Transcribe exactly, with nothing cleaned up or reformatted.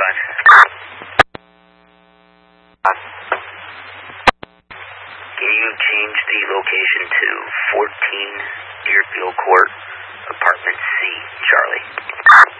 five. Can you change the location to fourteen